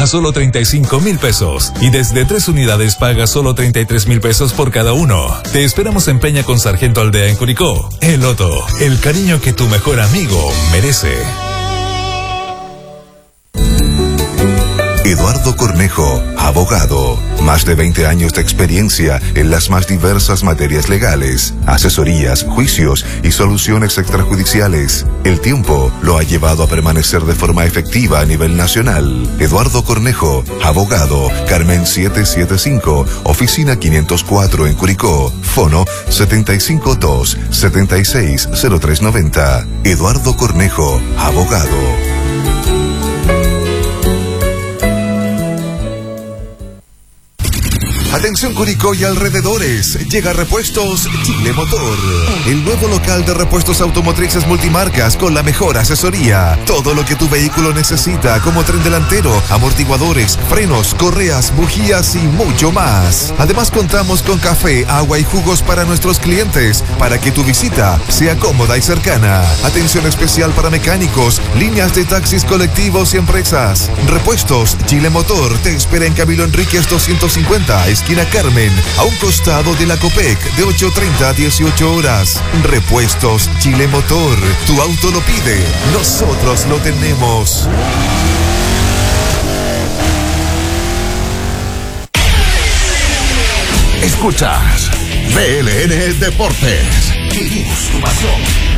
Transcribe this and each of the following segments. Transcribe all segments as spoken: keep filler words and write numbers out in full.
a solo treinta y cinco mil pesos. Y desde tres unidades paga solo treinta y tres mil pesos por cada uno. Te esperamos en Peña con Sargento Aldea en Curicó. El Loto, el cariño que tu mejor amigo merece. Eduardo Cornejo, abogado. Más de veinte años de experiencia en las más diversas materias legales, asesorías, juicios y soluciones extrajudiciales. El tiempo lo ha llevado a permanecer de forma efectiva a nivel nacional. Eduardo Cornejo, abogado. Carmen setecientos setenta y cinco, oficina quinientos cuatro en Curicó. Fono setenta y cinco dos, setenta y seis, cero tres noventa. Eduardo Cornejo, abogado. Atención Curicó y alrededores, llega Repuestos Chile Motor, el nuevo local de repuestos automotrices multimarcas con la mejor asesoría. Todo lo que tu vehículo necesita, como tren delantero, amortiguadores, frenos, correas, bujías y mucho más. Además contamos con café, agua y jugos para nuestros clientes, para que tu visita sea cómoda y cercana. Atención especial para mecánicos, líneas de taxis colectivos y empresas. Repuestos Chile Motor te espera en Camilo Enríquez doscientos cincuenta, esquina Carmen, a un costado de la Copec, de ocho treinta a dieciocho horas. Repuestos Chile Motor, tu auto lo pide, nosotros lo tenemos. Escuchas B L N Deportes. Vivimos tu pasión.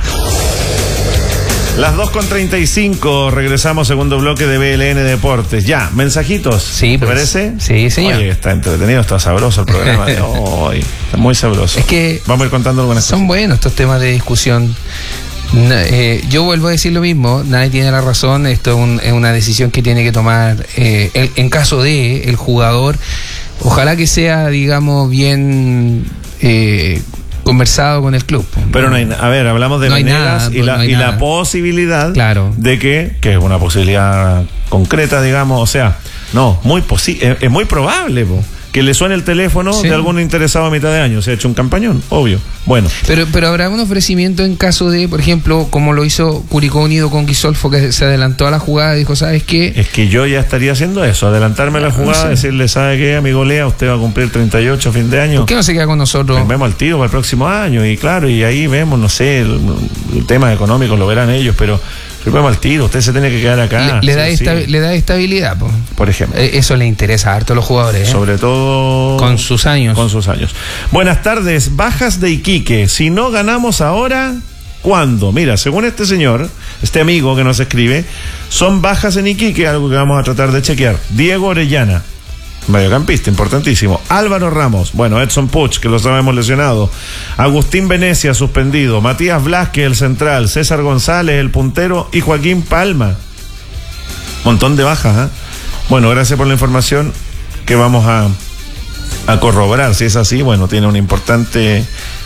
Las dos con treinta y cinco, regresamos segundo bloque de B L N Deportes. Ya, mensajitos. Sí, ¿te pues, parece? Sí, señor. Oye, está entretenido, está sabroso el programa de hoy. Está muy sabroso. Es que vamos a ir contando algunas son cosas. buenos estos temas de discusión. Na, eh, yo vuelvo a decir lo mismo, nadie tiene la razón, esto es, un, es una decisión que tiene que tomar eh, el, en caso de el jugador. Ojalá que sea, digamos, bien eh, conversado con el club. Pero no hay, a ver, hablamos de no Venegas nada, y, la, no y nada. la posibilidad claro. de que, que es una posibilidad concreta, digamos, o sea, no, muy posi- es, es muy probable, po, que le suene el teléfono sí. de algún interesado a mitad de año. Se ha hecho un campañón, obvio. Bueno. Pero, pero habrá un ofrecimiento en caso de, por ejemplo, como lo hizo Curicó Unido con Guisolfo, que se adelantó a la jugada y dijo, ¿sabes qué? Es que yo ya estaría haciendo eso, adelantarme a la jugada, no sé. Decirle, ¿sabe qué, amigo Lea? Usted va a cumplir treinta y ocho a fin de año. ¿Por qué no se queda con nosotros? Pues vemos al tiro para el próximo año, y claro, y ahí vemos, no sé, el, el tema económico lo verán ellos, pero vemos al tiro, usted se tiene que quedar acá. Le, le, da, sí, esta, sí. le da estabilidad, po. Por ejemplo. Eso le interesa a harto a los jugadores, ¿eh? Sobre todo con sus años. Con sus años. Buenas tardes, bajas de Iquique. Si no ganamos ahora, ¿cuándo? Mira, según este señor, este amigo que nos escribe, son bajas en Iquique, algo que vamos a tratar de chequear. Diego Orellana, mediocampista, importantísimo. Álvaro Ramos, bueno, Edson Puch, que lo sabemos lesionado. Agustín Venecia, suspendido. Matías Blasque, el central. César González, el puntero. Y Joaquín Palma. Montón de bajas, ¿eh? Bueno, gracias por la información que vamos a, a corroborar. Si es así, bueno, tiene una importante...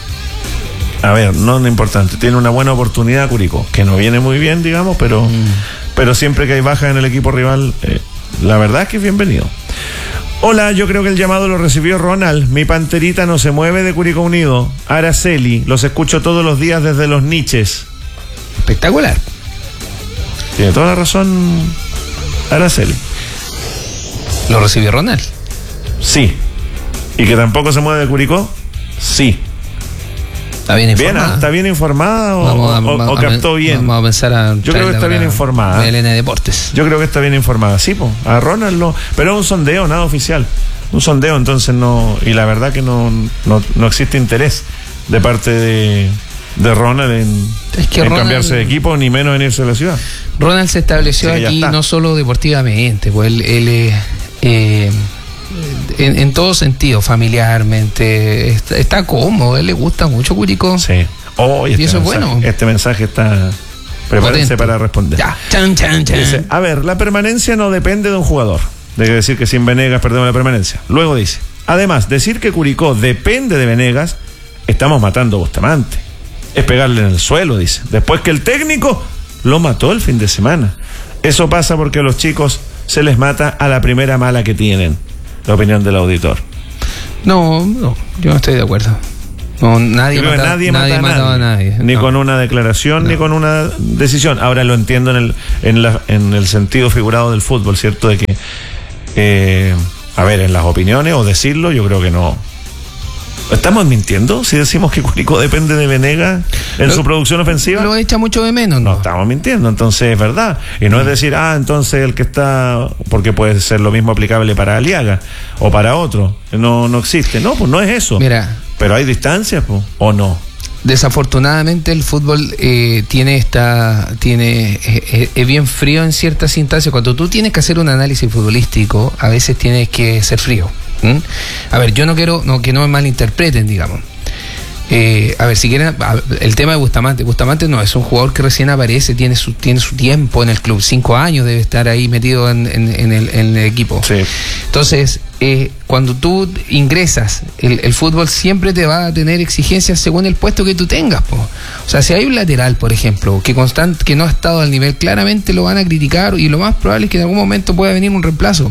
A ver, no una importante, tiene una buena oportunidad Curicó, que no viene muy bien, digamos, pero, mm. pero siempre que hay bajas en el equipo rival, eh, la verdad es que es bienvenido. Hola, yo creo que el llamado lo recibió Ronald. Mi panterita no se mueve de Curicó Unido. Araceli, los escucho todos los días desde los niches. Espectacular. Tiene toda la razón Araceli. ¿Lo recibió Ronald? Sí. ¿Y que tampoco se mueve de Curicó? Sí. ¿Está bien informada? Bien, ¿está bien informada o, vamos a, o, vamos o captó a, bien? Vamos a pensar a... Yo creo que está bien informada. B L N Deportes. Yo creo que está bien informada. Sí, po, a Ronald no. Pero es un sondeo, nada oficial. Un sondeo, entonces no... Y la verdad que no, no, no existe interés de parte de, de Ronald en, es que en Ronald, cambiarse de equipo, ni menos en irse a la ciudad. Ronald se estableció sí, aquí no solo deportivamente, pues él... él eh, eh, En, en todo sentido, familiarmente, está, está cómodo, a él le gusta mucho Curicó. Sí. Oh, y, este y eso mensaje, es bueno. Este mensaje está... Prepárense Potente. para responder. Ya. Chan, chan, chan. Dice, a ver, la permanencia no depende de un jugador. De decir que sin Venegas perdemos la permanencia. Luego dice, además, decir que Curicó depende de Venegas, estamos matando a Bustamante. Es pegarle en el suelo, dice. Después que el técnico lo mató el fin de semana. Eso pasa porque a los chicos se les mata a la primera mala que tienen. La opinión del auditor. No, no, yo no estoy de acuerdo. No, nadie, Creo que mata, nadie, nadie mata a mataba nadie, a nadie. ni No. con una declaración, No. ni con una decisión. Ahora lo entiendo en el, en la, en el sentido figurado del fútbol, ¿cierto? De que, eh, a ver, en las opiniones o decirlo, yo creo que no. ¿Estamos mintiendo si decimos que Curicó depende de Venegas en Lo- su producción ofensiva? Lo echa mucho de menos, No ¿no? estamos mintiendo, entonces es verdad. Y no es decir, ah, entonces el que está, porque puede ser lo mismo aplicable para Aliaga o para otro. No, no existe. No, pues no es eso. Mira, Pero hay distancias, pues, o no. desafortunadamente el fútbol eh, tiene esta tiene eh, es bien frío en ciertas instancias. Cuando tú tienes que hacer un análisis futbolístico, a veces tienes que ser frío. ¿Mm? A ver, yo no quiero no, que no me malinterpreten, digamos. Eh, a ver, si quieren, a- el tema de Bustamante. Bustamante no es un jugador que recién aparece, tiene su tiene su tiempo en el club, cinco años debe estar ahí metido en, en- en el, en el equipo. Sí. Entonces, eh, cuando tú ingresas, el, el fútbol siempre te va a tener exigencias según el puesto que tú tengas, po. O sea, si hay un lateral, por ejemplo, que constant, que no ha estado al nivel, claramente lo van a criticar y lo más probable es que en algún momento pueda venir un reemplazo.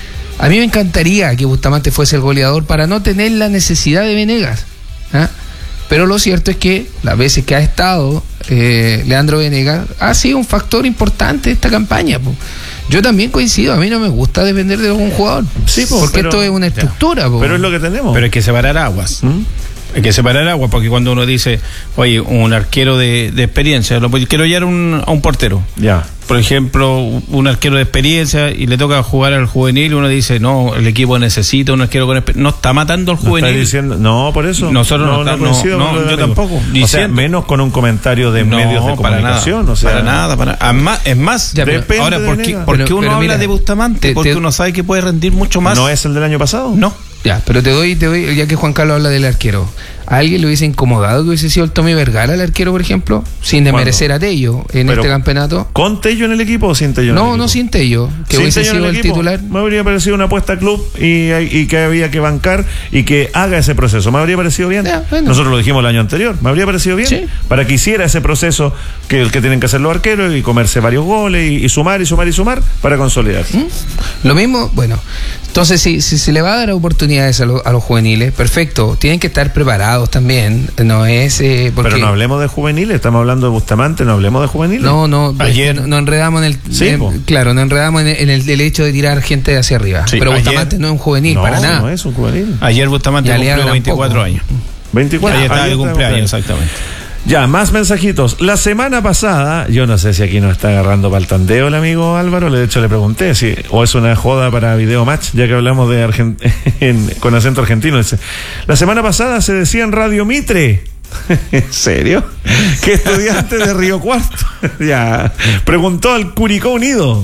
A mí me encantaría que Bustamante fuese el goleador para no tener la necesidad de Venegas, ¿ah? Pero lo cierto es que las veces que ha estado eh, Leandro Venegas ha sido un factor importante de esta campaña, po. Yo también coincido, a mí no me gusta depender de algún jugador, Sí, po, porque pero- esto es una estructura, po. Pero es lo que tenemos. Pero hay que separar aguas. ¿Mm? Hay que separar aguas, porque cuando uno dice, oye, un arquero de, de experiencia, lo quiero llevar un, a un portero. Ya. Por ejemplo, un arquero de experiencia y le toca jugar al juvenil, uno dice, no, el equipo necesita un arquero con experiencia. No está matando al No juvenil. está diciendo, no, por eso. Nosotros no está- coincido no, con no, lo de yo amigo. tampoco. O sea, Diciendo- menos con un comentario de No, medios de para comunicación. nada, o sea, para nada, para nada. Es más, es más Ya, pero- Depende ahora, de ¿por qué, Venegas. por qué Pero- uno pero habla mira, de Bustamante? te- Porque te- uno sabe que puede rendir mucho más. ¿No es el del año pasado? No. Ya, pero te doy, te doy, ya que Juan Carlos habla del arquero, ¿a alguien le hubiese incomodado que hubiese sido el Tommy Vergara el arquero, por ejemplo? Sin desmerecer a Tello en Pero- este campeonato. ¿Con Tello en el equipo o sin Tello en el No, equipo? no sin Tello, que Sin hubiese Tello en sido el equipo, titular. Me habría parecido una apuesta a club y, y que había que bancar y que haga ese proceso. Me habría parecido bien. Ya, bueno. Nosotros lo dijimos el año anterior. Me habría parecido bien. Sí. Para que hiciera ese proceso que el que tienen que hacer los arqueros y comerse varios goles y, y sumar y sumar y sumar para consolidarse. Lo mismo, bueno, entonces si, si se le va a dar oportunidades a, lo- a los juveniles, perfecto, tienen que estar preparados también, no es eh, porque Pero no hablemos de juveniles, estamos hablando de Bustamante, no hablemos de juveniles. no, no, Ayer- no, no enredamos en el Sí, en- po. claro, no enredamos en el, en el- el hecho de tirar gente hacia arriba, Sí, pero ayer- Bustamante no es un juvenil no, para nada. no es un juvenil. Ayer Bustamante Y Aliaga cumplió veinticuatro tampoco. años. veinticuatro. Ayer estaba de Ayer está cumpleaños, cumpleaños. exactamente. Ya, más mensajitos. La semana pasada, yo no sé si aquí nos está agarrando para el tandeo el amigo Álvaro, de hecho le pregunté si o es una joda para Video Match, ya que hablamos de Argent en- con acento argentino. Dice, la semana pasada se decía en Radio Mitre. ¿En serio? ¿Qué estudiante de Río Cuarto? Ya, preguntó al Curicó Unido.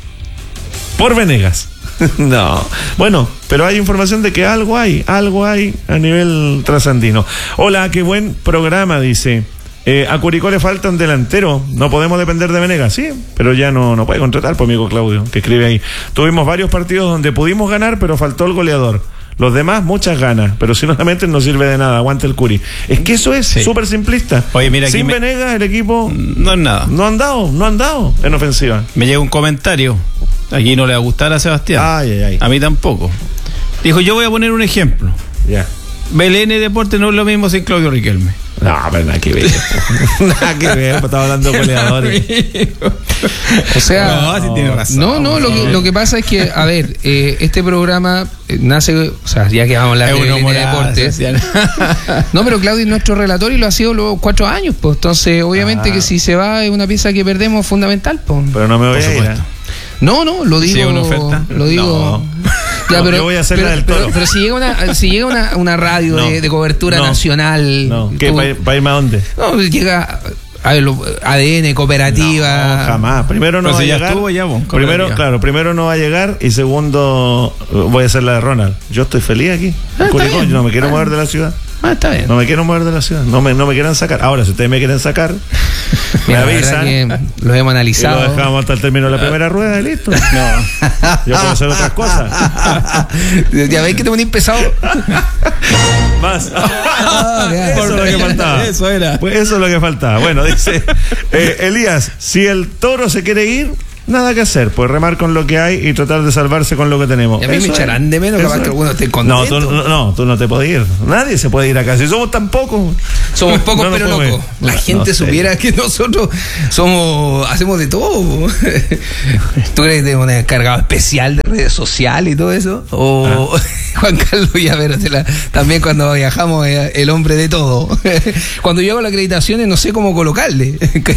Por Venegas. No, bueno, pero hay información de que algo hay, algo hay a nivel trasandino. Hola, qué buen programa, dice. Eh, a Curicó le falta un delantero, no podemos depender de Venegas, sí, pero ya no, no puede contratar, por amigo Claudio, que escribe ahí. Tuvimos varios partidos donde pudimos ganar, pero faltó el goleador. Los demás, muchas ganas, pero si no la meten no sirve de nada, aguante el Curi. Es que eso es Sí. súper simplista. Oye, mira, aquí Sin me- Venegas el equipo No es nada. no han dado, no han dado en ofensiva. Me llega un comentario. Aquí no le va a gustar a Sebastián. Ay, ay, ay. A mí tampoco. Dijo, yo voy a poner un ejemplo. Ya. Belén y Deporte no es lo mismo sin Claudio Riquelme. No, pero nada que ver. Nada que ver, pues estaba hablando de goleadores. O sea, No, sí tiene razón. no, no, lo que, lo que pasa es que, a ver, eh, este programa eh, nace, o sea, ya que vamos a hablar Es de una Belén de morada, Deportes. Sebastián. No, pero Claudio es nuestro relator y lo ha sido los cuatro años, pues. Entonces, obviamente Ah. que si se va es una pieza que perdemos fundamental, pues. Pero no me voy Por a ir. supuesto. ¿eh? No, no, lo digo. ¿Sí, una oferta? Lo digo. No. Yo voy a hacer pero, la del pero, Toro. pero si llega una, si llega una, una radio No. de, de cobertura No. nacional. No, ¿qué? tú- ¿Para ir, pa' irme a dónde? no, llega a ver, lo- A D N, cooperativa. No, jamás. Primero no Pero va a si ya llegar. estuvo ya, vos, con primero, la- claro, primero no va a llegar y segundo voy a hacer la de Ronald. Yo estoy feliz aquí. Ah, en Curicó, está bien. yo no me quiero Ah. mover de la ciudad. Ah, está bien. No me quiero mover de la ciudad. No me, no me quieran sacar. Ahora, si ustedes me quieren sacar, me Mira, la verdad avisan. que lo hemos Y lo analizado. dejamos hasta el término de la primera rueda y listo. No. Yo puedo hacer otras cosas. Ya veis que te ponís pesado. Más. Ah, ya. Eso es lo que faltaba. Eso era. Pues eso es lo que faltaba. Bueno, dice eh, Elías, si el Toro se quiere ir, nada que hacer, pues remar con lo que hay y tratar de salvarse con lo que tenemos. Y a mí Eso me echarán es. de menos, Eso capaz es. que algunos estén No, contentos. tú no, no, tú no te puedes ir. Nadie se puede ir acá. Si somos tan pocos. Somos pocos No nos pero podemos locos. ir. La No, gente no sé. supiera que nosotros somos, hacemos de todo. ¿Tú crees que tenemos un encargado especial de redes sociales y todo eso? O Ah. Juan Carlos Villaverde, también cuando viajamos, eh, el hombre de todo. Cuando yo hago las acreditaciones no sé cómo colocarle.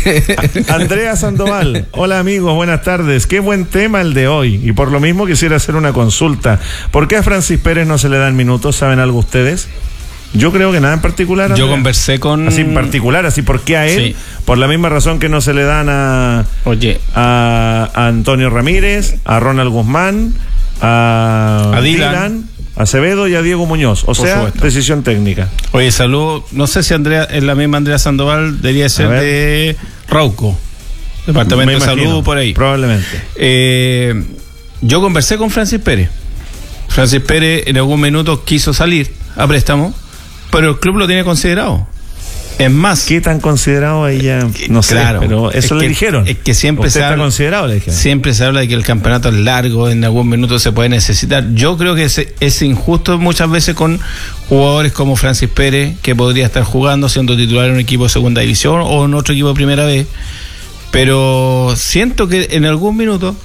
Andrea Sandoval, hola amigos, buenas tardes. Qué buen tema el de hoy. Y por lo mismo quisiera hacer una consulta. ¿Por qué a Francis Pérez no se le dan minutos? ¿Saben algo ustedes? Yo creo que nada en particular. Yo Andrea. conversé con... Así en particular, así, ¿por qué a él? Sí. Por la misma razón que no se le dan a, Oye, a, a Antonio Ramírez, a Ronald Guzmán, a, A Dylan. a Acevedo y a Diego Muñoz. O Por sea, supuesto. decisión técnica. oye, saludo. No sé si Andrea es la misma Andrea Sandoval, debería ser ver. de Rauco, Departamento Me de imagino, Salud, por ahí. Probablemente. Eh, yo conversé con Francis Pérez. Francis Pérez en algún minuto quiso salir a préstamo, pero el club lo tiene considerado. Es más, ¿Qué tan considerado ella? No sé, claro, pero eso es le que- dijeron. es que siempre Usted se está habla- considerado, le dijeron. siempre se habla de que el campeonato es largo, en algún minuto se puede necesitar. Yo creo que es, es injusto muchas veces con jugadores como Francis Pérez, que podría estar jugando, siendo titular en un equipo de segunda división o en otro equipo de primera vez, pero siento que en algún minuto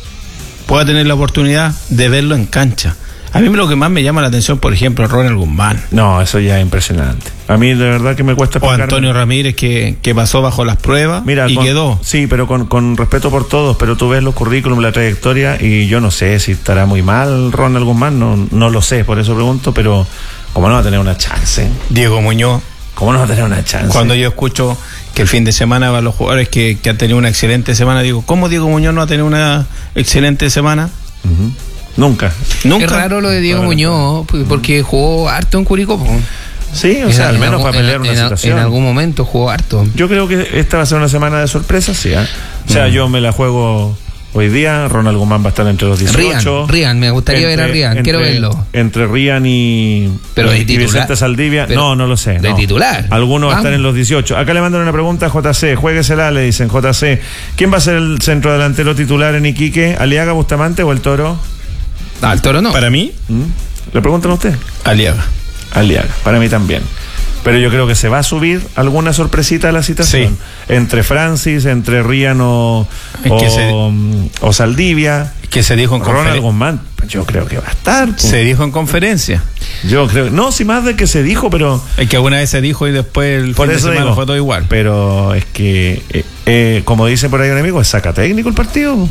pueda tener la oportunidad de verlo en cancha. A mí lo que más me llama la atención, por ejemplo, Ronald Guzmán No, eso ya es impresionante. A mí de verdad que me cuesta o explicarme. Antonio Ramírez, que, que pasó bajo las pruebas Mira, y con- quedó. Sí, pero con, con respeto por todos, pero tú ves los currículums, la trayectoria, y yo no sé si estará muy mal Ronald Guzmán, no, no lo sé, por eso pregunto, pero ¿cómo no va a tener una chance? Diego Muñoz. ¿Cómo no va a tener una chance? Cuando yo escucho que el fin de semana van los jugadores que, que han tenido una excelente semana, digo, ¿cómo Diego Muñoz no ha tenido una excelente semana? Ujú. Nunca. Nunca. Es raro lo de Diego Bueno, Muñoz, pues, porque jugó harto en Curicó. po. Sí, o En- sea, al en menos algún- para pelear en- una en- situación. En algún momento jugó harto. Yo creo que esta va a ser una semana de sorpresas, sí. ¿eh? O sea, Mm. yo me la juego hoy día. Ronald Guzmán va a estar entre los dieciocho. Rian, Rian, me gustaría ver a Rian, quiero verlo. Entre Rian y, Pero y de titular. Vicente Saldivia. Pero no, no lo sé. de no. titular. Alguno va a Vamos. estar en los dieciocho. Acá le mandan una pregunta a J C. Juéguesela, le dicen J C. ¿Quién va a ser el centro delantero titular en Iquique? ¿Aliaga, Bustamante o el Toro? Ah, el Toro no. Para mí, ¿Mm? ¿Le preguntan a usted? Aliaga. Aliaga, para mí también. Pero yo creo que se va a subir alguna sorpresita a la situación. Entre Francis, entre Rian o, Es que o, se- o Saldivia. Que se dijo en Ronald conferencia. Guzmán, yo creo que va a estar. po. Se dijo en conferencia. Yo creo, no, si más de que se dijo, pero Es que alguna vez se dijo y después el por fin de eso semana digo, fue todo igual. Pero es que, eh, eh, como dice por ahí un amigo, es saca técnico el partido.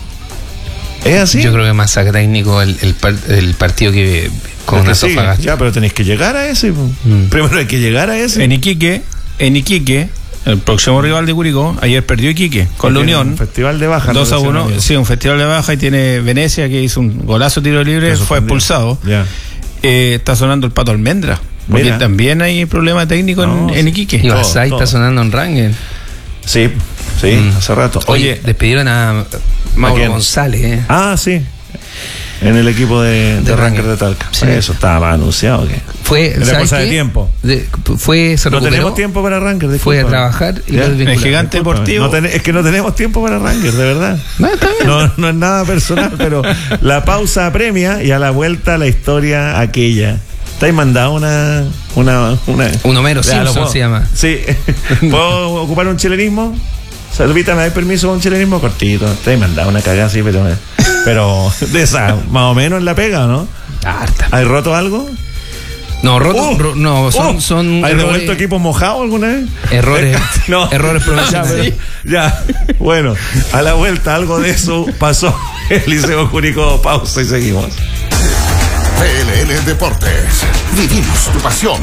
¿Es así? Yo creo que más saca técnico el, el, par- el partido que con Es que sí, Antofagasta. ya, pero tenéis que llegar a ese. po. Mm. Primero hay que llegar a ese. En Iquique, en Iquique, el próximo rival de Curicó, ayer perdió Iquique con la Tiene Unión. un festival de baja. dos ¿no? a uno, Decían ellos. sí, un festival de baja y tiene Venecia que hizo un golazo de tiro libre, Que fue suspendió. expulsado. Ya. Eh, está sonando el Pato Almendra, porque Mira. también hay problema técnico No, en, en sí. Iquique. Y todo, Basay todo. está sonando en Rangel. Sí, sí, Mm. hace rato. Oye, Oye, despidieron a Mauro quién? González, ¿eh? ah, sí. En el equipo de, de, De Ranger Ranger. de Talca. Sí. Eso estaba más anunciado que. Fue, Era ¿sabes cosa de qué? tiempo. De- fue, se No recuperó, tenemos tiempo para Ranger. fue a discúlpame. trabajar y Ya. lo desvincularon. El gigante Discúlpame. deportivo. No ten- es que no tenemos tiempo para Ranger, de verdad. No, está bien. No, no es nada personal, pero la pausa apremia y a la vuelta la historia aquella. ¿Te has mandado una, una, una... Un Homero Ya, lo Simpson puedo- se llama. Sí. ¿Puedo ocupar un chilenismo? Salvita, ¿me dais permiso con un chilenismo cortito? Te he mandado una cagada así, pero, pero de esa, más o menos en la pega, ¿no? Harta. ¿Hay roto algo? No, roto, Oh, ro- no, son, oh, son ¿hay errores, devuelto equipos mojados alguna vez? errores, No. errores Ya, profesionales. pero- ya, bueno, a la vuelta algo de eso pasó el Liceo Curicó. Pausa y seguimos. P L L Deportes. Vivimos tu pasión.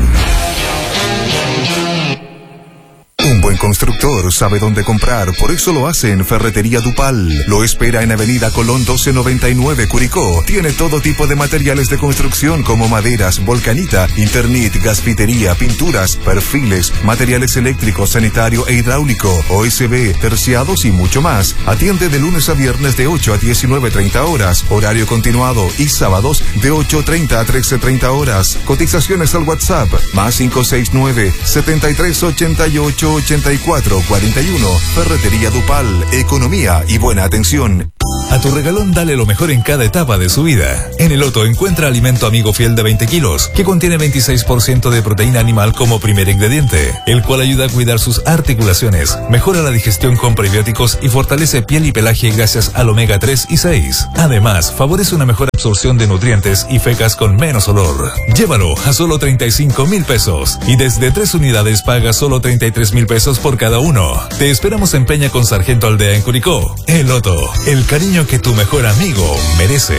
Un buen constructor sabe dónde comprar, por eso lo hace en Ferretería Dupal. Lo espera en Avenida Colón doce noventa y nueve, Curicó. Tiene todo tipo de materiales de construcción como maderas, volcanita, internet, gasfitería, pinturas, perfiles, materiales eléctricos, sanitario e hidráulico, O S B, terciados y mucho más. Atiende de lunes a viernes de ocho a diecinueve treinta horas, horario continuado, y sábados de ocho treinta a trece treinta horas. Cotizaciones al WhatsApp, más cinco seis nueve, setenta y tres ochenta y ocho ochenta y cuatro cuarenta y uno. Ferretería Dupal, economía y buena atención. A tu regalón dale lo mejor en cada etapa de su vida. En el Otto encuentra alimento amigo fiel de veinte kilos, que contiene veintiséis por ciento de proteína animal como primer ingrediente, el cual ayuda a cuidar sus articulaciones, mejora la digestión con prebióticos y fortalece piel y pelaje gracias al omega tres y seis. Además, favorece una mejor absorción de nutrientes y fecas con menos olor. Llévalo a solo treinta y cinco mil pesos y desde tres unidades paga solo treinta y tres mil pesos por cada uno. Te esperamos en Peña con Sargento Aldea en Curicó. El Otto, el cariño que tu mejor amigo merece.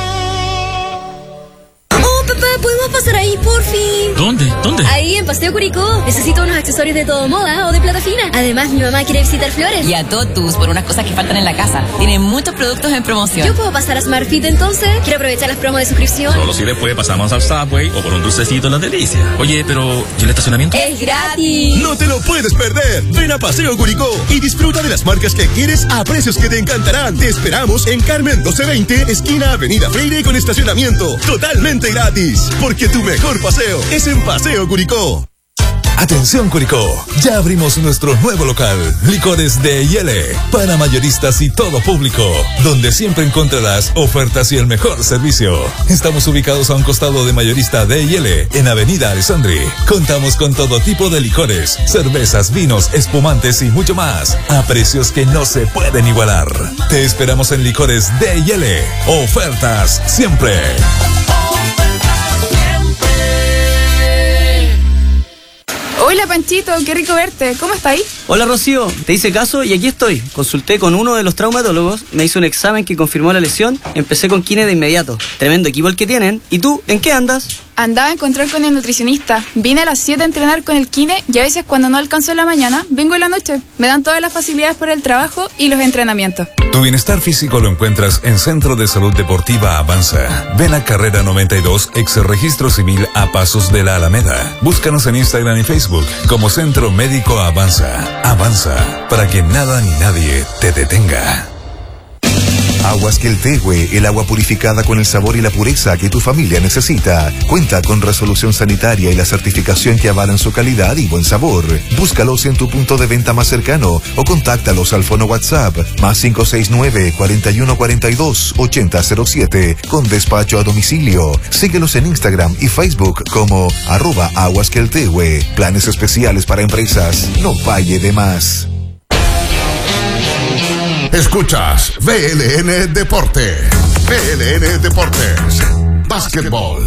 Oh, papá, ¿podemos pasar ahí, por fin? ¿Dónde? ¿Dónde? Ahí, en Paseo Curicó. Necesito unos accesorios de todo moda o de plata fina. Además, mi mamá quiere visitar Flores. Y a Totus por unas cosas que faltan en la casa. Tienen muchos productos en promoción. ¿Yo puedo pasar a Smartfit entonces? Quiero aprovechar las promos de suscripción. Solo si después pasamos al Subway o por un dulcecito en las delicias. Oye, pero ¿y el estacionamiento? ¡Es gratis! No te lo puedes perder. Ven a Paseo Curicó y disfruta de las marcas que quieres a precios que te encantarán. Te esperamos en Carmen doce veinte, esquina Avenida Freire, con estacionamiento totalmente gratis. Porque tu mejor paseo es en Paseo Curicó. Atención Curicó, ya abrimos nuestro nuevo local, Licores D y L, para mayoristas y todo público, donde siempre encontrarás ofertas y el mejor servicio. Estamos ubicados a un costado de Mayorista D y L, en Avenida Alessandri. Contamos con todo tipo de licores, cervezas, vinos, espumantes y mucho más, a precios que no se pueden igualar. Te esperamos en Licores D y L, ofertas siempre. Hola Panchito, qué rico verte. ¿Cómo estáis? Hola Rocío, te hice caso y aquí estoy. Consulté con uno de los traumatólogos, me hizo un examen que confirmó la lesión, empecé con kine de inmediato. Tremendo equipo el que tienen. ¿Y tú, en qué andas? Andaba a encontrar con el nutricionista. Vine a las siete a entrenar con el kine y a veces cuando no alcanzo en la mañana, vengo en la noche. Me dan todas las facilidades por el trabajo y los entrenamientos. Tu bienestar físico lo encuentras en Centro de Salud Deportiva Avanza. Ven a Carrera noventa y dos, ex Registro Civil a Pasos de la Alameda. Búscanos en Instagram y Facebook como Centro Médico Avanza. Avanza, para que nada ni nadie te detenga. Aguas Queltehue, el agua purificada con el sabor y la pureza que tu familia necesita. Cuenta con resolución sanitaria y la certificación que avalan su calidad y buen sabor. Búscalos en tu punto de venta más cercano o contáctalos al fono WhatsApp más cinco seis nueve, cuatro uno cuatro dos, ocho cero cero siete con despacho a domicilio. Síguelos en Instagram y Facebook como arroba Aguas Queltehue. Planes especiales para empresas. No pague de más. Escuchas B L N Deporte. B L N Deportes. Básquetbol.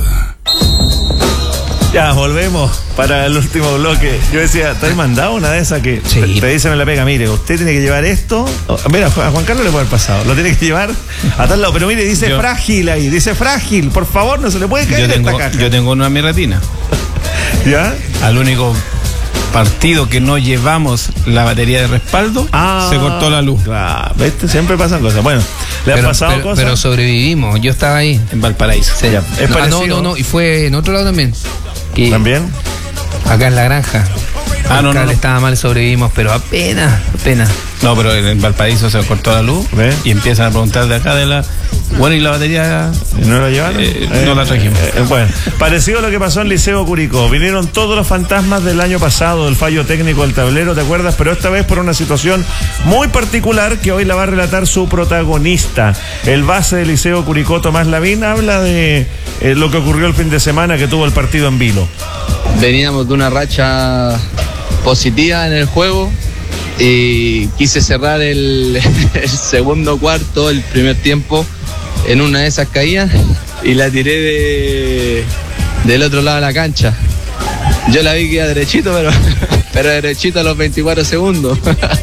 Ya, volvemos para el último bloque. Yo decía, ¿te has mandado una de esas que sí. te, te dicen en la pega? Mire, usted tiene que llevar esto. Oh, mira, a Juan Carlos le puede haber pasado. Lo tiene que llevar a tal lado. Pero mire, dice yo, frágil ahí. Dice frágil. Por favor, no se le puede caer yo tengo, esta caja. Yo tengo una en mi retina. ¿Ya? Al único partido que no llevamos la batería de respaldo, ah, se cortó la luz. Claro, ¿viste? Siempre pasan cosas. Bueno, le pero, han pasado pero, cosas. Pero sobrevivimos. Yo estaba ahí. En Valparaíso. Sí. Ya, ¿es no, parecido? no, no, no. Y fue en otro lado también. Que ¿También? Acá en la granja. Ah, no, no, no. Estaba mal, sobrevivimos, pero apenas, apenas. No, pero en Valparaíso se cortó la luz. ¿Ve? Y empiezan a preguntar de acá de la... Bueno, ¿y la batería? ¿No la llevaron? Eh, eh, no la trajimos. Eh, bueno, parecido a lo que pasó en Liceo Curicó. Vinieron todos los fantasmas del año pasado, del fallo técnico del tablero, ¿te acuerdas? Pero esta vez por una situación muy particular que hoy la va a relatar su protagonista. El base del Liceo Curicó, Tomás Lavín, habla de eh, lo que ocurrió el fin de semana que tuvo el partido en vilo. Veníamos de una racha positiva en el juego y quise cerrar el, el segundo cuarto, el primer tiempo, en una de esas caídas y la tiré de, del otro lado de la cancha. Yo la vi que iba derechito, pero, pero derechito a los veinticuatro segundos.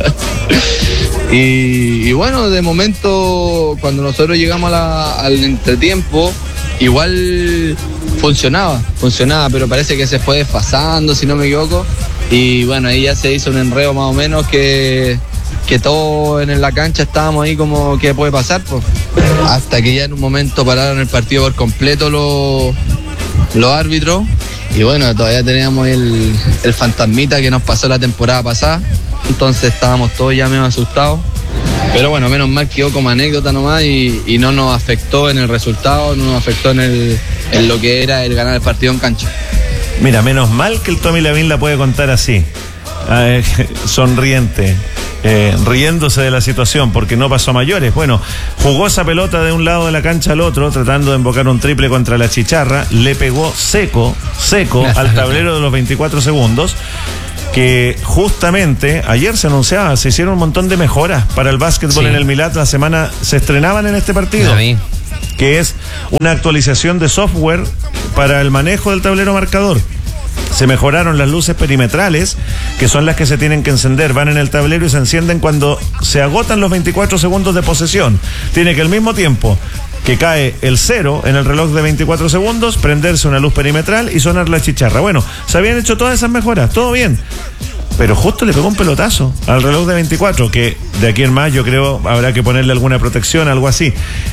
y, y bueno, de momento, cuando nosotros llegamos a la, al entretiempo, igual funcionaba, funcionaba, pero parece que se fue desfasando, si no me equivoco. Y bueno, ahí ya se hizo un enredo más o menos que... que todos en la cancha estábamos ahí como ¿qué puede pasar? Pues hasta que ya en un momento pararon el partido por completo los, los árbitros y bueno, todavía teníamos el, el fantasmita que nos pasó la temporada pasada, entonces estábamos todos ya medio asustados, pero bueno, menos mal quedó como anécdota nomás y, y no nos afectó en el resultado, no nos afectó en, el, en lo que era el ganar el partido en cancha. Mira, menos mal que el Tommy Lavín la puede contar así, eh, sonriente. eh, riéndose de la situación porque no pasó a mayores. Bueno, jugó esa pelota de un lado de la cancha al otro, tratando de invocar un triple contra la Chicharra, le pegó seco, seco al tablero de los veinticuatro segundos. Que justamente ayer se anunciaba, se hicieron un montón de mejoras para el básquetbol sí. en el Milat. La semana se estrenaban en este partido, que es una actualización de software para el manejo del tablero marcador. Se mejoraron las luces perimetrales, que son las que se tienen que encender, van en el tablero y se encienden cuando se agotan los veinticuatro segundos de posesión. Tiene que al mismo tiempo que cae el cero en el reloj de veinticuatro segundos, prenderse una luz perimetral y sonar la chicharra. Bueno, se habían hecho todas esas mejoras, todo bien, pero justo le pegó un pelotazo al reloj de veinticuatro, que de aquí en más yo creo habrá que ponerle alguna protección, algo así.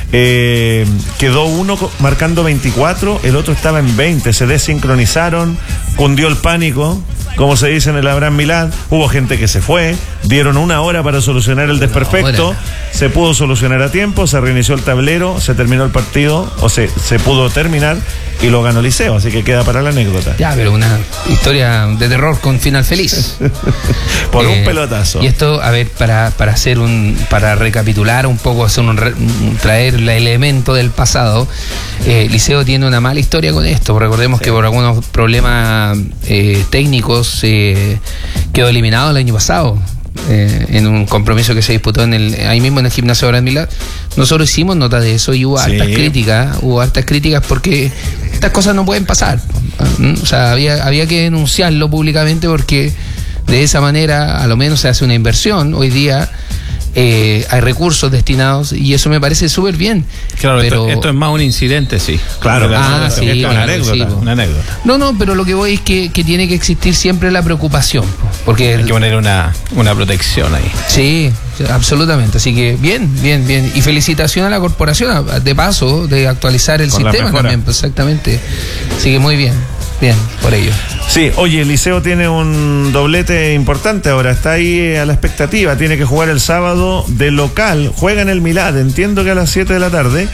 Eh, quedó uno marcando veinticuatro, el otro estaba en veinte, se desincronizaron, cundió el pánico, como se dice en el Abraham Milad, hubo gente que se fue, dieron una hora para solucionar el desperfecto, se pudo solucionar a tiempo, se reinició el tablero, se terminó el partido, o se, se pudo terminar y lo ganó Liceo, así que queda para la anécdota. Ya, pero una historia de terror con final feliz. Por eh, un pelotazo. Y esto, a ver, para, para hacer un, para recapitular un poco, hacer un, un traer el elemento del pasado, eh, Liceo tiene una mala historia con esto. Recordemos sí. que por algunos problemas eh, técnicos eh, quedó eliminado el año pasado. Eh, en un compromiso que se disputó en el, ahí mismo en el gimnasio Abraham Milad. Nosotros hicimos nota de eso y hubo sí. hartas críticas, hubo hartas críticas porque estas cosas no pueden pasar. O sea, había, había que denunciarlo públicamente porque de esa manera a lo menos se hace una inversión. Hoy día eh, hay recursos destinados y eso me parece súper bien. Claro, pero esto, esto es más un incidente, sí. Claro, ah, sí, es una, claro, anécdota, sí, una anécdota. No, no, pero lo que voy es que, que tiene que existir siempre la preocupación. Porque hay que poner una, una protección ahí. Sí, absolutamente. Así que bien, bien, bien. Y felicitación a la corporación, de paso, de actualizar el Con sistema también. Pues, exactamente. Así que muy bien. Bien, por ello. Sí, oye, el Liceo tiene un doblete importante ahora, está ahí a la expectativa, tiene que jugar el sábado de local, juega en el Milad, entiendo que a las siete de la tarde,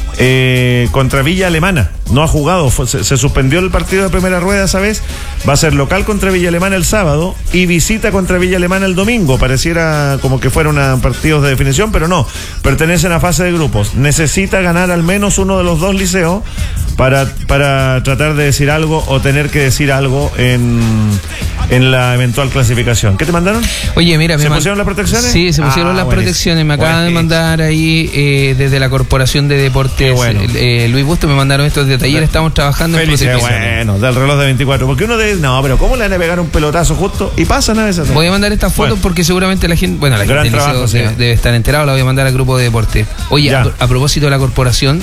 eh, contra Villa Alemana. No ha jugado, fue, se, se suspendió el partido de primera rueda esa vez, va a ser local contra Villa Alemana el sábado y visita contra Villa Alemana el domingo. Pareciera como que fueran partidos de definición, pero no, pertenecen a fase de grupos. Necesita ganar al menos uno de los dos Liceos para, para tratar de decir algo o tener que decir algo en, en la eventual clasificación. ¿Qué te mandaron? Oye, mira, ¿Se me pusieron man... las protecciones? Sí, se pusieron ah, las bueno, protecciones. Me acaban bueno. de mandar ahí eh, desde la Corporación de Deportes, bueno. eh, Luis Busto, me mandaron estos detalles. Ayer estamos trabajando en protección. Bueno, del reloj de veinticuatro. Porque uno de no, pero ¿cómo le van a pegar un pelotazo justo? Y pasan a veces. Voy a mandar estas fotos bueno. porque seguramente la gente, bueno, la Gran gente trabajo, sí. debe, debe estar enterado, la voy a mandar al grupo de deporte. Oye, a, a propósito de la corporación,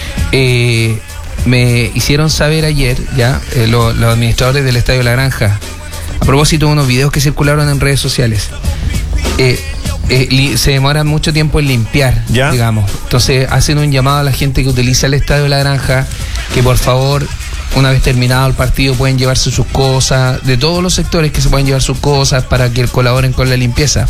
eh, me hicieron saber ayer, ya, eh, lo, los administradores del Estadio La Granja, a propósito de unos videos que circularon en redes sociales. Eh, Eh, li, se demora mucho tiempo en limpiar, ¿ya? digamos. Entonces hacen un llamado a la gente que utiliza el Estadio de la Granja que por favor, una vez terminado el partido, pueden llevarse sus cosas, de todos los sectores que se pueden llevar sus cosas para que colaboren con la limpieza.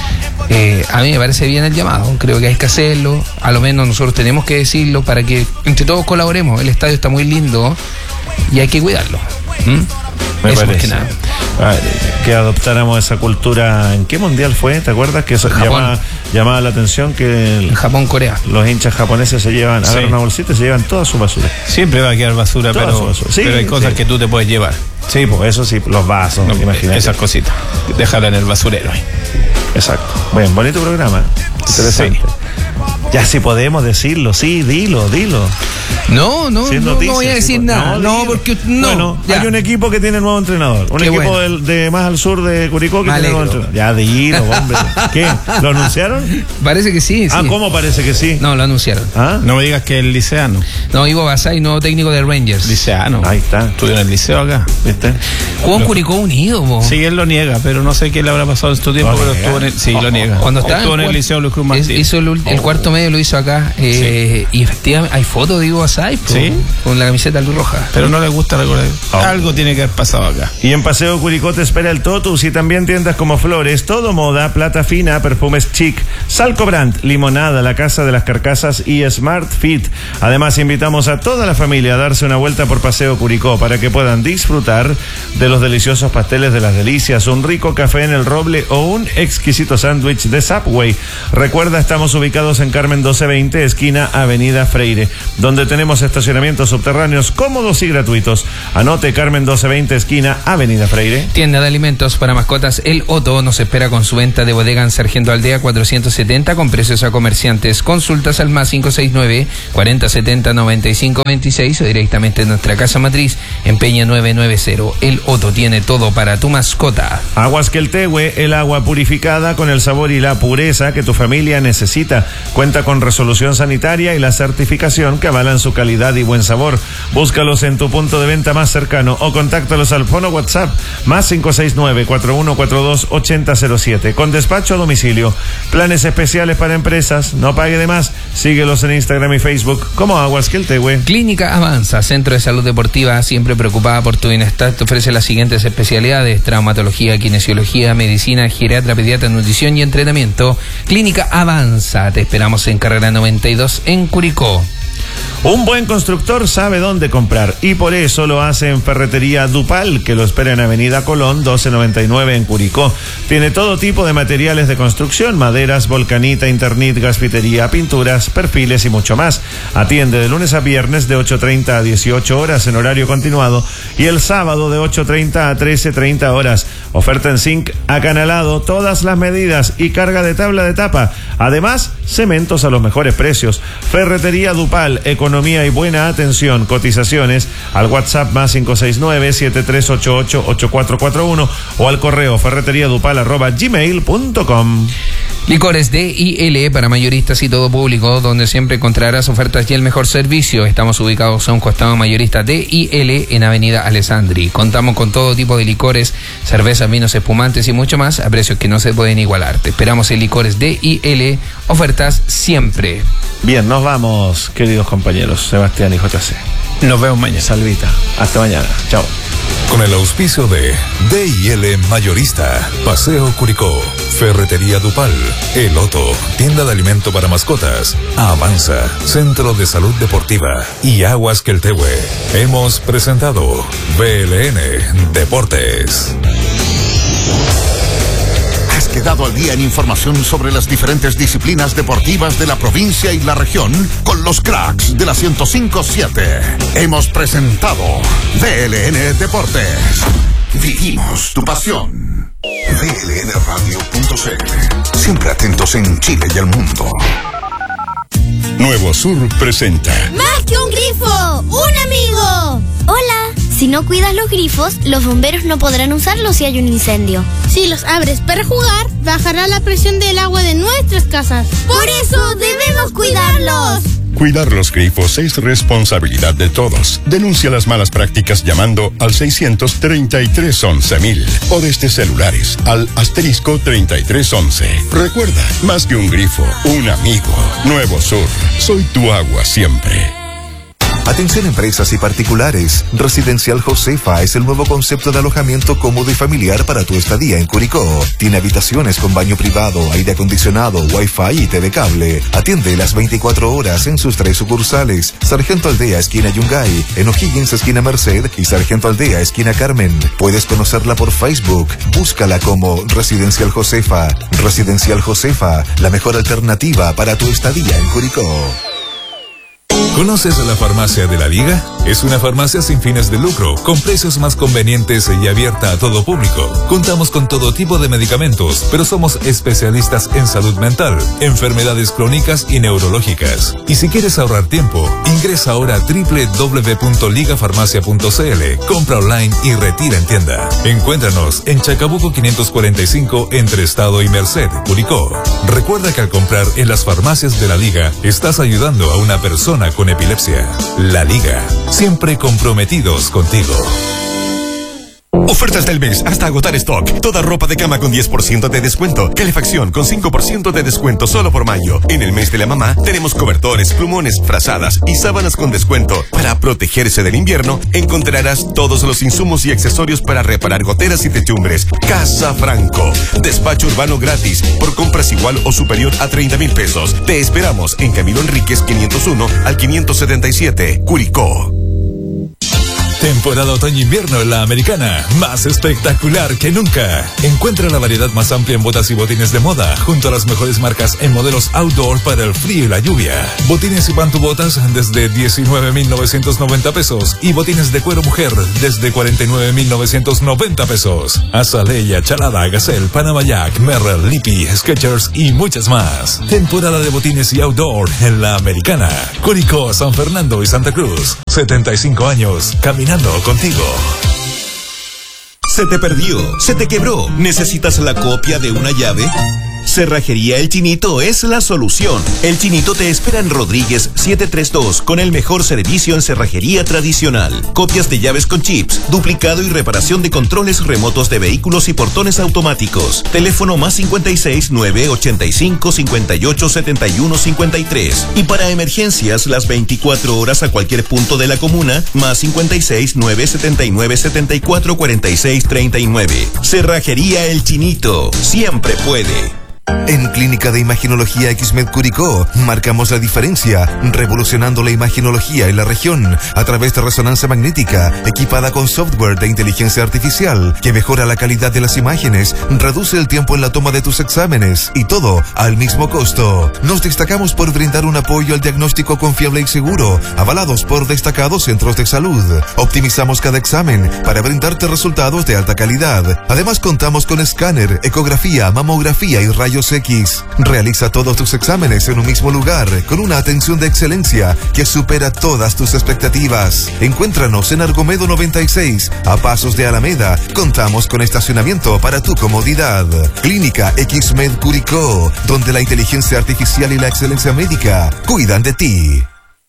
Eh, a mí me parece bien el llamado, creo que hay que hacerlo, a lo menos nosotros tenemos que decirlo para que entre todos colaboremos. El estadio está muy lindo y hay que cuidarlo. ¿Mm? Me eso parece. Que, nada. Ah, que adoptáramos esa cultura. ¿En qué mundial fue? ¿Te acuerdas? Que eso llamaba, llamaba la atención que el, en Japón, Corea. Los hinchas japoneses se llevan, sí. agarran una bolsita y se llevan toda su basura. Siempre va a quedar basura, toda pero, basura. Sí, pero hay cosas sí. que tú te puedes llevar. Sí, pues eso sí, los vasos, no, imagínate. Esas cositas. Déjala en el basurero. Exacto. Bueno, bonito programa. Interesante. Sí. Ya si podemos decirlo, sí, dilo, dilo. No, no, no, noticias, no voy a decir nada. No, no porque no. Bueno, ya. Hay un equipo que tiene nuevo entrenador. Un Qué equipo bueno. del, de más al sur de Curicó que Me tiene alegro. nuevo entrenador. Ya dilo, hombre. ¿Qué? ¿Lo anunciaron? Parece que sí, sí. Ah, ¿cómo parece que sí? No, lo anunciaron. ¿Ah? No me digas que el liceano. No, Ivo Basay, nuevo técnico de Rangers. Liceano. Ahí está. Estudió en el liceo acá. ¿Viste? Jugó en Curicó Unido, po. Sí, él lo niega, pero no sé qué le habrá pasado en estos tiempos, pero estuvo en el, sí, lo niega. Cuando estaba estuvo en el liceo Luis Cruz Martínez. Hizo el, el cuarto medio medio lo hizo acá. Eh, sí. Y efectivamente hay fotos de Hugo Sáez ¿Sí? con la camiseta roja. Pero no le gusta recordar. Oh. Algo tiene que haber pasado acá. Y en Paseo Curicó te espera el Totus y también tiendas como Flores, Todo Moda, Plata Fina, Perfumes Chic, Salcobrand, Limonada, La Casa de las Carcasas y Smart Fit. Además, invitamos a toda la familia a darse una vuelta por Paseo Curicó para que puedan disfrutar de los deliciosos pasteles de las delicias, un rico café en el Roble o un exquisito sándwich de Subway. Recuerda, estamos ubicados en Carmen doce veinte, esquina Avenida Freire, donde tenemos estacionamientos subterráneos cómodos y gratuitos. Anote, Carmen doce veinte, esquina Avenida Freire. Tienda de alimentos para mascotas El Otto nos espera con su venta de bodega en Sargento Aldea cuatrocientos setenta con precios a comerciantes. Consultas al más cinco seis nueve, cuarenta setenta, noventa y cinco veintiséis o directamente en nuestra casa matriz en Peña nueve noventa. El Otto tiene todo para tu mascota. Aguas Queltehue, el agua purificada con el sabor y la pureza que tu familia necesita. Cuenta con resolución sanitaria y la certificación que avalan su calidad y buen sabor. Búscalos en tu punto de venta más cercano o contáctalos al fono WhatsApp más cinco seis nueve, cuatro uno cuatro dos, ocho cero cero siete con despacho a domicilio. Planes especiales para empresas, no pague de más. Síguelos en Instagram y Facebook como Aguas Queltehue. Clínica Avanza, centro de salud deportiva, siempre preocupada por tu bienestar, te ofrece las siguientes especialidades: traumatología, kinesiología, medicina, geriatra, pediatra, nutrición y entrenamiento. Clínica Avanza, te esperamos en Carrera noventa y dos en Curicó. Un buen constructor sabe dónde comprar y por eso lo hace en Ferretería Dupal, que lo espera en Avenida Colón doce noventa y nueve en Curicó. Tiene todo tipo de materiales de construcción, maderas, volcanita, internit, gasfitería, pinturas, perfiles y mucho más. Atiende de lunes a viernes de ocho treinta a dieciocho horas en horario continuado y el sábado de ocho treinta a trece treinta horas. Oferta en zinc acanalado, todas las medidas y carga de tabla de tapa. Además, cementos a los mejores precios. Ferretería Dupal, economía y buena atención. Cotizaciones al WhatsApp más cinco seis nueve, siete tres ocho ocho, ocho cuatro cuatro uno o al correo ferreteriadupal arroba gmail punto com. Licores D I L para mayoristas y todo público, donde siempre encontrarás ofertas y el mejor servicio. Estamos ubicados a un costado mayorista D I L en Avenida Alessandri. Contamos con todo tipo de licores, cervezas, vinos, espumantes y mucho más a precios que no se pueden igualar. Te esperamos en Licores D I L, ofertas siempre. Bien, nos vamos, queridos compañeros Sebastián y J C. Nos vemos mañana. Salvita. Hasta mañana. Chao. Con el auspicio de D I L Mayorista, Paseo Curicó, Ferretería Dupal, El Otto, tienda de alimento para mascotas, Avanza, Centro de Salud Deportiva y Aguas Queltehue, hemos presentado B L N Deportes. Has quedado al día en información sobre las diferentes disciplinas deportivas de la provincia y la región con los cracks de la ciento cinco punto siete. Hemos presentado B L N Deportes. Vivimos tu pasión. B L N radio punto c l. Siempre atentos en Chile y el mundo. Nuevo Sur presenta ¡Más que un grifo! ¡Un amigo! Hola. Si no cuidas los grifos, los bomberos no podrán usarlos si hay un incendio. Si los abres para jugar, bajará la presión del agua de nuestras casas. ¡Por eso debemos cuidarlos! Cuidar los grifos es responsabilidad de todos. Denuncia las malas prácticas llamando al seiscientos treinta y tres once mil o desde celulares al asterisco treinta y tres once. Recuerda, más que un grifo, un amigo. Nuevo Sur, soy tu agua siempre. Atención empresas y particulares. Residencial Josefa es el nuevo concepto de alojamiento cómodo y familiar para tu estadía en Curicó. Tiene habitaciones con baño privado, aire acondicionado, wifi y T V cable. Atiende las veinticuatro horas en sus tres sucursales: Sargento Aldea, esquina Yungay, en O'Higgins, esquina Merced, y Sargento Aldea, esquina Carmen. Puedes conocerla por Facebook. Búscala como Residencial Josefa. Residencial Josefa, la mejor alternativa para tu estadía en Curicó. ¿Conoces la farmacia de la Liga? Es una farmacia sin fines de lucro, con precios más convenientes y abierta a todo público. Contamos con todo tipo de medicamentos, pero somos especialistas en salud mental, enfermedades crónicas y neurológicas. Y si quieres ahorrar tiempo, ingresa ahora a doble u doble u doble u punto liga farmacia punto c l, compra online y retira en tienda. Encuéntranos en Chacabuco quinientos cuarenta y cinco entre Estado y Merced, Curicó. Recuerda que al comprar en las farmacias de la Liga, estás ayudando a una persona con epilepsia. La Liga, siempre comprometidos contigo. Ofertas del mes hasta agotar stock. Toda ropa de cama con diez por ciento de descuento. Calefacción con cinco por ciento de descuento solo por mayo. En el mes de la mamá tenemos cobertores, plumones, frazadas y sábanas con descuento. Para protegerse del invierno encontrarás todos los insumos y accesorios para reparar goteras y techumbres. Casa Franco. Despacho urbano gratis por compras igual o superior a treinta mil pesos. Te esperamos en Camilo Enríquez quinientos uno al quinientos setenta y siete, Curicó. Temporada otoño-invierno en la Americana, más espectacular que nunca. Encuentra la variedad más amplia en botas y botines de moda, junto a las mejores marcas en modelos outdoor para el frío y la lluvia. Botines y pantubotas desde diecinueve mil novecientos noventa pesos y botines de cuero mujer desde cuarenta y nueve mil novecientos noventa pesos. Azalea, Chalada, Gazelle, Panama Jack, Merrell, Lippy, Skechers y muchas más. Temporada de botines y outdoor en la Americana. Curicó, San Fernando y Santa Cruz. setenta y cinco años, caminando contigo. ¿Se te perdió? ¿Se te quebró? ¿Necesitas la copia de una llave? Cerrajería El Chinito es la solución. El Chinito te espera en Rodríguez setecientos treinta y dos con el mejor servicio en cerrajería tradicional. Copias de llaves con chips, duplicado y reparación de controles remotos de vehículos y portones automáticos. Teléfono más cincuenta y seis, nueve ochenta y cinco, cincuenta y ocho, setenta y uno, cincuenta y tres. Y para emergencias las veinticuatro horas a cualquier punto de la comuna, más cincuenta y seis, nueve setenta y nueve, setenta y cuatro, cuarenta y seis, treinta y nueve. Cerrajería El Chinito. Siempre puede. En Clínica de Imaginología X-Med Curicó marcamos la diferencia, revolucionando la imaginología en la región a través de resonancia magnética equipada con software de inteligencia artificial que mejora la calidad de las imágenes, reduce el tiempo en la toma de tus exámenes y todo al mismo costo. Nos destacamos por brindar un apoyo al diagnóstico confiable y seguro, avalados por destacados centros de salud. Optimizamos cada examen para brindarte resultados de alta calidad. Además contamos con escáner, ecografía, mamografía y rayos X. Realiza todos tus exámenes en un mismo lugar con una atención de excelencia que supera todas tus expectativas. Encuéntranos en Argomedo noventa y seis, a pasos de Alameda. Contamos con estacionamiento para tu comodidad. Clínica X-Med Curicó, donde la inteligencia artificial y la excelencia médica cuidan de ti.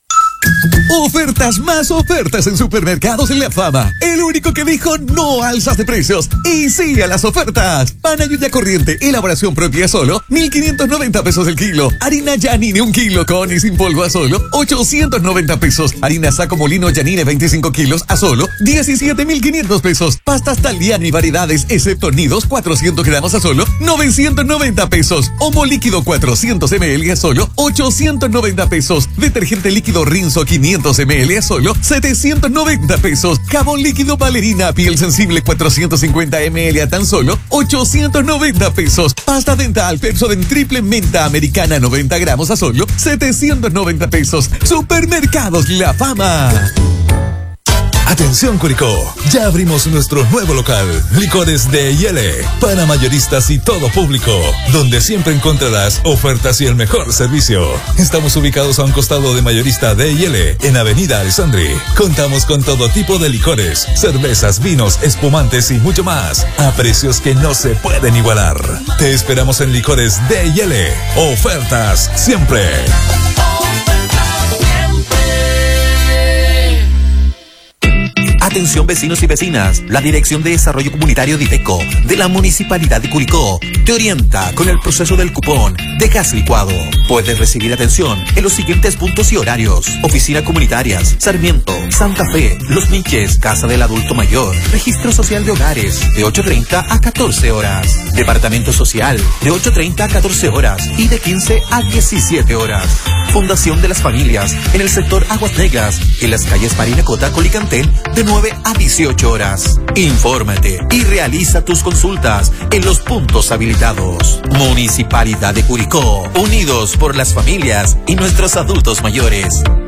Ofertas más ofertas en Supermercados La Fama. El único que dijo no alzas de precios y sí a las ofertas. Pan Ayuya corriente, elaboración propia solo, mil quinientos noventa pesos el kilo. Harina Yanine un kilo con y sin polvo a solo, ochocientos noventa pesos. Harina Saco Molino Yanine veinticinco kilos a solo, diecisiete mil quinientos pesos. Pastas Taliani variedades excepto nidos, cuatrocientos gramos a solo, novecientos noventa pesos. Homo líquido cuatrocientos mililitros a solo, ochocientos noventa pesos. Detergente líquido Rinso quinientos mililitros a solo, setecientos noventa pesos. Jabón líquido Valerina piel sensible cuatrocientos cincuenta mililitros a tan solo, ochocientos noventa pesos. Pasta dental Pepsodent triple menta americana noventa gramos a solo, setecientos noventa pesos. Supermercados La Fama. Atención Curicó, ya abrimos nuestro nuevo local, Licores de Yele, para mayoristas y todo público, donde siempre encontrarás ofertas y el mejor servicio. Estamos ubicados a un costado de Mayorista de Yele, en Avenida Alessandri. Contamos con todo tipo de licores, cervezas, vinos, espumantes y mucho más, a precios que no se pueden igualar. Te esperamos en Licores de Yele, ofertas siempre. Atención vecinos y vecinas, la Dirección de Desarrollo Comunitario Dideco de la Municipalidad de Curicó te orienta con el proceso del cupón de gas licuado. Puedes recibir atención en los siguientes puntos y horarios: Oficinas Comunitarias, Sarmiento, Santa Fe, Los Niches, Casa del Adulto Mayor, Registro Social de Hogares, de ocho treinta a catorce horas. Departamento Social, de ocho treinta a catorce horas y de quince a diecisiete horas. Fundación de las Familias, en el sector Aguas Negras, en las calles Parinacota, Colicantén, de nueve a dieciocho horas. Infórmate y realiza tus consultas en los puntos habilitados. Municipalidad de Curicó, unidos por las familias y nuestros adultos mayores.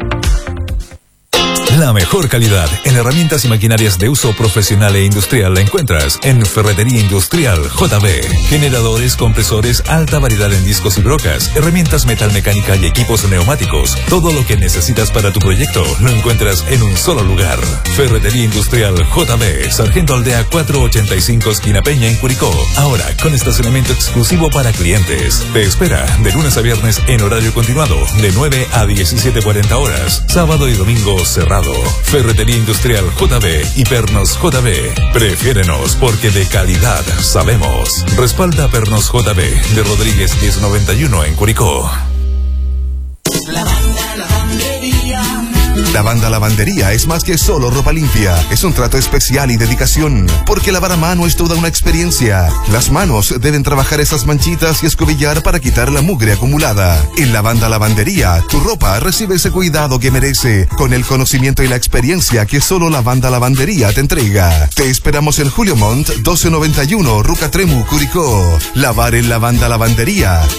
La mejor calidad en herramientas y maquinarias de uso profesional e industrial la encuentras en Ferretería Industrial J B. Generadores, compresores, alta variedad en discos y brocas, herramientas metalmecánica y equipos neumáticos. Todo lo que necesitas para tu proyecto lo encuentras en un solo lugar. Ferretería Industrial J B, Sargento Aldea cuatrocientos ochenta y cinco, esquina Peña en Curicó. Ahora con estacionamiento exclusivo para clientes. Te espera de lunes a viernes en horario continuado, de nueve a diecisiete cuarenta horas. Sábado y domingo cerrado. cuidado. Ferretería Industrial J B y Pernos J B. Prefiérenos porque de calidad sabemos. Respalda a Pernos J B de Rodríguez diez noventa y uno en Curicó. Lavanda Lavandería es más que solo ropa limpia. Es un trato especial y dedicación, porque lavar a mano es toda una experiencia. Las manos deben trabajar esas manchitas y escobillar para quitar la mugre acumulada. En Lavanda Lavandería, tu ropa recibe ese cuidado que merece, con el conocimiento y la experiencia que solo Lavanda Lavandería te entrega. Te esperamos en Julio Montt, doce noventa y uno, Rucatremu, Curicó. Lavar en Lavanda Lavandería